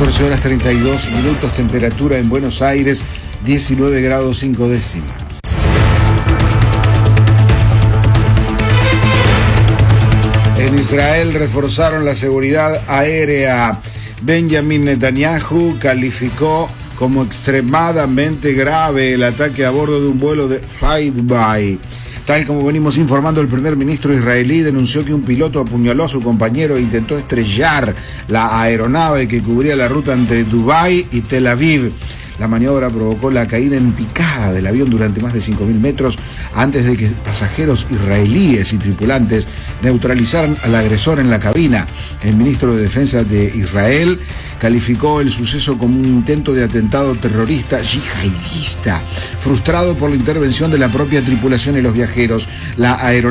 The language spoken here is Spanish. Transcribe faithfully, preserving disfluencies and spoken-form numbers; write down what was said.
catorce horas treinta y dos minutos, temperatura en Buenos Aires, diecinueve grados cinco décimas. En Israel reforzaron la seguridad aérea. Benjamin Netanyahu calificó como extremadamente grave el ataque a bordo de un vuelo de Flydubai. Tal como venimos informando, el primer ministro israelí denunció que un piloto apuñaló a su compañero e intentó estrellar la aeronave que cubría la ruta entre Dubái y Tel Aviv. La maniobra provocó la caída en picada del avión durante más de cinco mil metros antes de que pasajeros israelíes y tripulantes neutralizaran al agresor en la cabina. El ministro de Defensa de Israel calificó el suceso como un intento de atentado terrorista yihadista, frustrado por la intervención de la propia tripulación y los viajeros. La aeronave